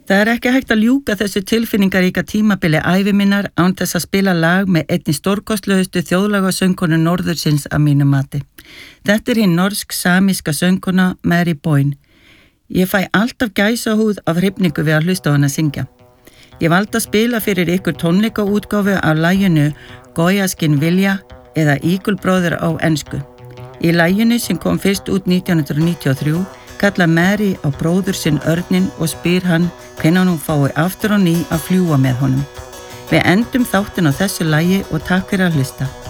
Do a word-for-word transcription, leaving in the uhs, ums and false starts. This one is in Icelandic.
Það er ekki hægt að ljúka þessu tilfinningaríka tímabili ævi minnar án þess að spila lag með einni stórkostlegustu þjóðlagasöngkonu norðursins að mínu mati. Þetta er hinn norsk-samíska söngkona Mary Boyne. Ég fæ alltaf gæsahúð af hrifningu við að hlusta á hana syngja. Ég valdi að spila fyrir ykkur tónleikaútgáfu af laginu Goyaskin Vilja eða Eagle Brother á ensku. Í laginu sem kom fyrst út nítján hundruð níutíu og þrjú kallar Mary á bróður sinn Örnin og spyr hann hvenær hún fái aftur á ný að fljúga með honum. Við endum þáttinn á þessu lagi og takk fyrir að hlusta.